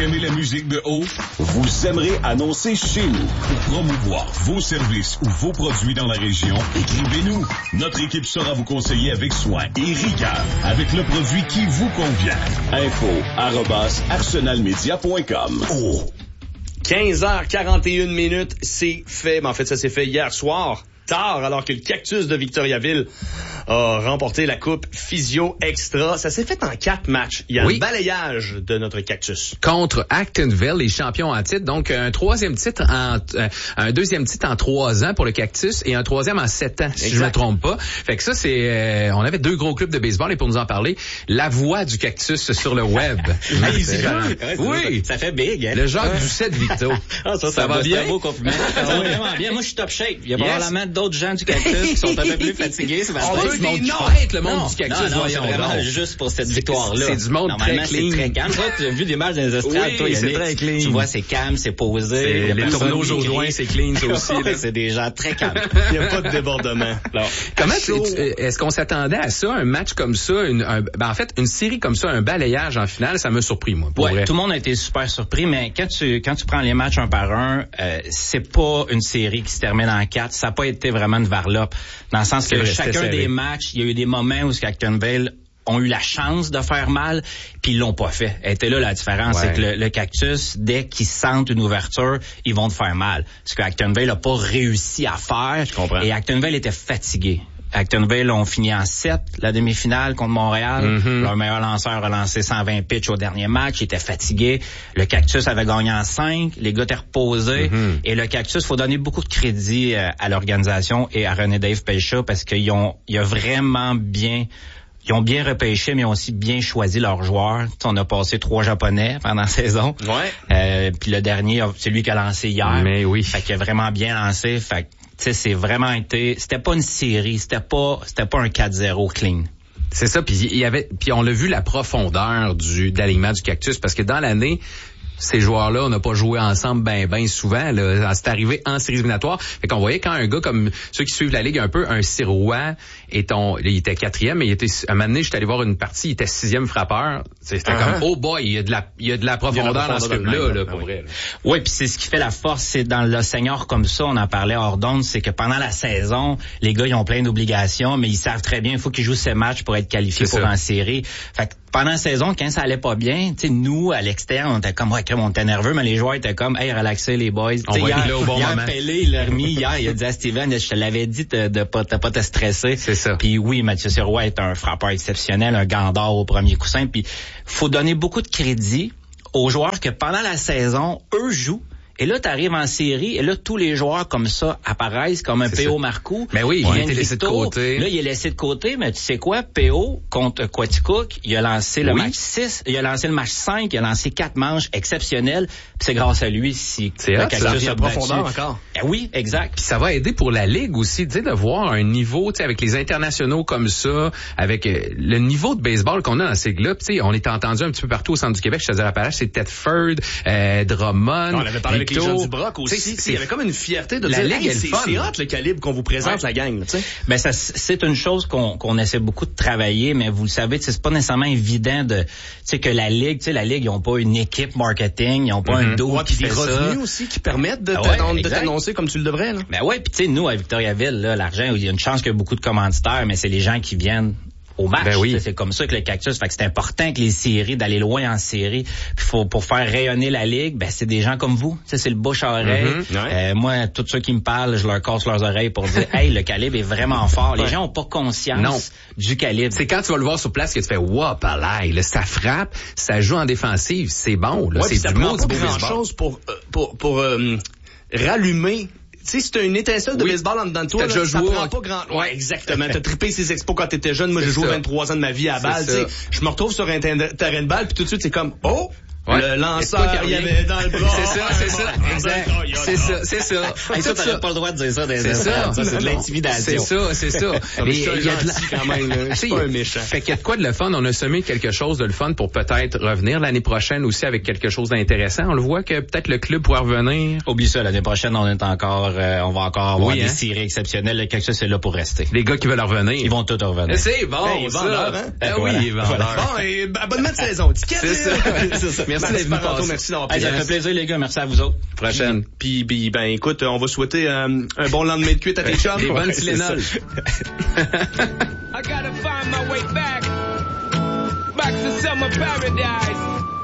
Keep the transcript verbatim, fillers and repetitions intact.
Vous aimez la musique de haut? Vous aimerez annoncer chez nous. Pour promouvoir vos services ou vos produits dans la région, écrivez-nous. Notre équipe saura vous conseiller avec soin et rigueur, avec le produit qui vous convient. Info arobase arsenalmedia point com. Oh. quinze heures quarante et une minutes, c'est fait. Mais en fait, ça s'est fait hier soir, tard, alors que le Cactus de Victoriaville a remporté la Coupe Physio Extra. Ça s'est fait en quatre matchs. Il y a oui. un balayage de notre Cactus. Contre Actonville, les champions en titre. Donc, un troisième titre en, euh, un deuxième titre en trois ans pour le Cactus et un troisième en sept ans, si exact. je me trompe pas. Fait que ça, c'est, euh, on avait deux gros clubs de baseball et pour nous en parler, la voix du Cactus sur le web. ouais, oui. Ça fait big, hein? Le Jacques Doucet de Victo. ah, ça, ça, ça va bien? C'est un beau compliment. Ça va vraiment bien. Moi, je suis top shape. Il y a yes. probablement d'autres gens du Cactus qui sont un peu plus fatigués. C'est on veut des non, arrête le monde non, du Cactus. Non, non, c'est vraiment donc. juste pour cette victoire-là. C'est du monde Normalement, très clean. c'est très calme. Toi, tu as vu des matchs dans les estrades, oui, toi, c'est très clean. Tu vois, c'est calme, c'est posé. C'est, les tourneaux Jourdouin, c'est clean, ça aussi. ouais, c'est des gens très calmes. Il n'y a pas de débordement. Alors, comment tu, est-ce qu'on s'attendait à ça, un match comme ça, une, un, ben en fait, une série comme ça, un balayage en finale, ça m'a surpris, moi, pour ouais, vrai. Tout le monde a été super surpris, mais quand tu, quand tu prends les matchs un par un, euh, c'est pas une série qui se termine en quatre. Ça n'a pas été vraiment une varlope. Dans le sens que chacun des matchs, il y a eu des moments où Actonville ont eu la chance de faire mal, puis ils l'ont pas fait. Et était là la différence, ouais. c'est que le, le Cactus, dès qu'ils sentent une ouverture, ils vont te faire mal. Ce que Actonville n'a pas réussi à faire. Je comprends. Et Actonville était fatigué. Actonville ont fini en sept, la demi-finale contre Montréal. Mm-hmm. Leur meilleur lanceur a lancé cent vingt pitches au dernier match. Il était fatigué. Le Cactus avait gagné en cinq. Les gars étaient reposés. Mm-hmm. Et le Cactus, faut donner beaucoup de crédit euh, à l'organisation et à René Dave Pelcha parce qu'ils ont, il a vraiment bien... Ils ont bien repêché, mais ils ont aussi bien choisi leurs joueurs. T'sais, on a passé trois Japonais pendant la saison. Ouais. Euh, puis le dernier, c'est lui qui a lancé hier. Mais oui. Fait qu'il a vraiment bien lancé. Fait que, tu sais, c'est vraiment été... C'était pas une série. C'était pas, c'était pas un quatre zéro clean. C'est ça. Puis il y avait, puis on l'a vu la profondeur du, de l'alignement du Cactus parce que dans l'année, ces joueurs-là, on n'a pas joué ensemble ben ben souvent. Là. C'est arrivé en séries éliminatoires. Fait qu'on voyait quand un gars comme ceux qui suivent la Ligue un peu, un Sirois, et ton, il était quatrième, mais il était, un moment donné, j'étais allé voir une partie, il était sixième frappeur. C'était uh-huh. comme, oh boy, il y a de la, il y a de la profondeur, la profondeur dans ce club-là, là, pour oui. vrai. Là. Oui, puis c'est ce qui fait la force, c'est dans le senior comme ça, on en parlait hors d'onde, c'est que pendant la saison, les gars, ils ont plein d'obligations, mais ils savent très bien, il faut qu'ils jouent ces matchs pour être qualifiés c'est pour ça. En série. Fait que pendant la saison, quand ça allait pas bien, tu sais, nous, à l'externe, on était comme, ouais, on était nerveux, mais les joueurs étaient comme, hey, relaxez les boys. On va hier, là au bon hier, moment. Pelé, il l'a remis hier, il a dit à Steven, je te l'avais dit de, de pas, de pas te stresser. C'est ça. Puis oui, Mathieu Sirois est un frappeur exceptionnel, un gant d'or au premier coussin, puis faut donner beaucoup de crédit aux joueurs que pendant la saison, eux jouent. Et là, tu arrives en série, et là, tous les joueurs comme ça apparaissent comme un P O Marcoux. Mais oui, il a été laissé de côté. Là, il est laissé de côté, mais tu sais quoi? P O contre Quaticook, il a lancé le oui. match six, il a lancé le match cinq, il a lancé quatre manches exceptionnelles, puis c'est grâce à lui si c'est le Cactus a profondeur encore. Ben oui, exact. Puis ça va aider pour la Ligue aussi, tu sais, de voir un niveau, tu sais, avec les internationaux comme ça, avec euh, le niveau de baseball qu'on a dans ces clubs, tu sais, on est entendu un petit peu partout au centre du Québec, je te disais à Appalaches, c'est Tedford, euh, Drummond. Non, on avait parlé avec les gens du Broc aussi. C'est, c'est, il y avait comme une fierté de la dire, Ligue, hey, c'est, c'est hot le calibre qu'on vous présente, ouais. la gang. Tu sais. Ben ça, c'est une chose qu'on, qu'on essaie beaucoup de travailler, mais vous le savez, c'est pas nécessairement évident de, tu sais, que la Ligue, tu sais, la Ligue, ils ont pas une équipe marketing, ils ont pas mm-hmm. un dos ouais, qui des fait revenus ça. aussi qui permettent de, ah ouais, de t'annoncer comme tu le devrais. Là. Ben ouais, puis tu sais, nous à Victoriaville, là, l'argent, il y a une chance qu'il y a beaucoup de commanditaires, mais c'est les gens qui viennent au match. Ben oui. C'est comme ça que le Cactus, fait que c'est important que les séries, d'aller loin en série, puis faut, pour faire rayonner la Ligue, ben c'est des gens comme vous. Ça, c'est le bouche à oreille. Mm-hmm. Ouais. Euh, moi, tous ceux qui me parlent, je leur casse leurs oreilles pour dire, hey, le calibre est vraiment fort. Les ouais. gens ont pas conscience non. du calibre. C'est quand tu vas le voir sur place que tu fais, wow, palais, là, ça frappe, ça joue en défensive, c'est bon, là, ouais, c'est du mot, du beau grand chose pour, euh, pour, pour, euh, rallumer. Tu sais, c'est une étincelle de oui. baseball en dedans de toi. Là, déjà ça joué, prend pas grand. Ouais, exactement. T'as trippé ces expos quand t'étais jeune. Moi, c'est j'ai joué ça. vingt-trois ans de ma vie à la balle. Tu sais, je me retrouve sur un terrain de balle, puis tout de suite, c'est comme, oh. Ouais. Le lanceur, il y avait dans le bras. C'est ça, c'est ça. Exact. C'est ça, c'est ça. Et ça, t'avais pas le droit de dire ça dans les C'est ça. Ça, c'est de l'intimidation. C'est ça, c'est ça. Mais il y a de la... quand même, là. C'est pas un méchant. Fait qu'il y a de quoi de le fun. On a semé quelque chose de le fun pour peut-être revenir l'année prochaine aussi avec quelque chose d'intéressant. On le voit que peut-être le club pourra revenir. Oublie ça, l'année prochaine, on est encore, euh, on va encore avoir oui, des hein? séries exceptionnelles. Quelque chose, c'est là pour rester. Les gars qui veulent revenir. Ils vont tous revenir. C'est bon, hey, ça. Vendeur, hein? Ben oui, vendeur. Bon, et abonnement de saison. C'est ça. Merci. Merci d'être venu passer. Merci d'avoir Hey, ça fait plaisir, les gars. Merci à vous autres. Prochaine. Puis, puis ben, écoute, on va souhaiter euh, un bon lendemain de cuite à tes chums. Des bonnes Tylenol. I gotta find my way back, back to summer paradise.